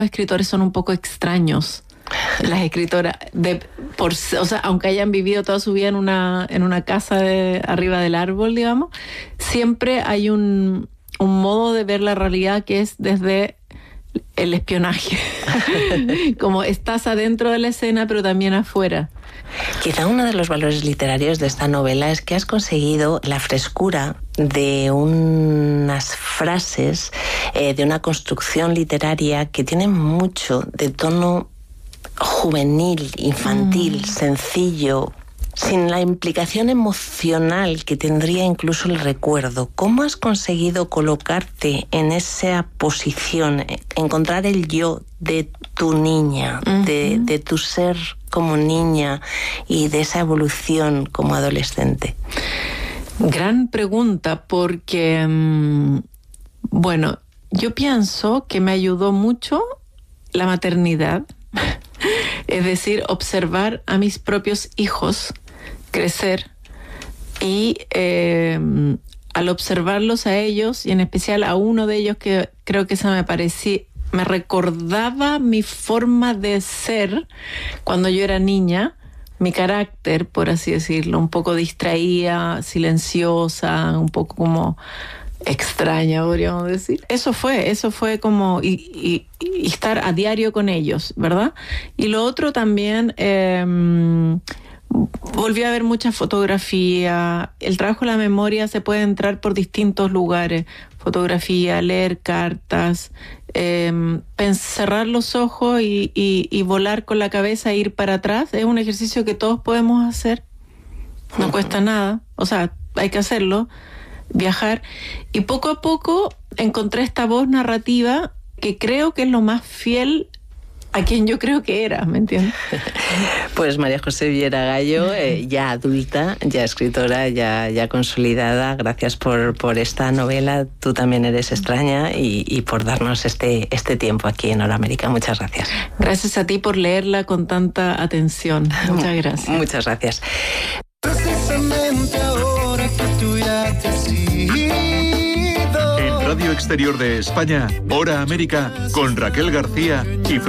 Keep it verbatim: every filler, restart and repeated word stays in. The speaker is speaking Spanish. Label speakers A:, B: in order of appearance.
A: escritores son un poco extraños. Las escritoras, de, por, o sea, aunque hayan vivido toda su vida en una, en una casa de, arriba del árbol, digamos, siempre hay un, un modo de ver la realidad que es desde el espionaje. Como estás adentro de la escena, pero también afuera.
B: Quizá uno de los valores literarios de esta novela es que has conseguido la frescura de unas frases, eh, de una construcción literaria que tiene mucho de tono juvenil, infantil, mm. sencillo, sin la implicación emocional que tendría incluso el recuerdo. ¿Cómo has conseguido colocarte en esa posición, encontrar el yo de tu niña, uh-huh. de, de tu ser como niña y de esa evolución como adolescente?
A: Gran pregunta, porque, bueno, yo pienso que me ayudó mucho la maternidad. Es decir, observar a mis propios hijos crecer y eh, al observarlos a ellos, y en especial a uno de ellos que creo que esa me parecía, me recordaba mi forma de ser cuando yo era niña, mi carácter, por así decirlo, un poco distraída, silenciosa, un poco como extraña, podríamos decir. Eso fue, eso fue como y, y, y estar a diario con ellos, ¿verdad? Y lo otro también, eh, volví a ver mucha fotografía. El trabajo de la memoria se puede entrar por distintos lugares. Fotografía, leer cartas, eh, cerrar los ojos y, y, y volar con la cabeza e ir para atrás. Es un ejercicio que todos podemos hacer. No uh-huh. cuesta nada. O sea, hay que hacerlo. Viajar, y poco a poco encontré esta voz narrativa que creo que es lo más fiel a quien yo creo que era, ¿me entiendes?
B: Pues María José Viera Gallo, eh, ya adulta, ya escritora, ya, ya consolidada, gracias por, por esta novela. Tú también eres extraña, y, y por darnos este, este tiempo aquí en Hora América. Muchas gracias.
A: Gracias a ti por leerla con tanta atención. Muchas gracias.
B: Muchas gracias.
C: Precisamente ahora que tú ya te has ido.
D: En Radio Exterior de España, Hora América, con Raquel García y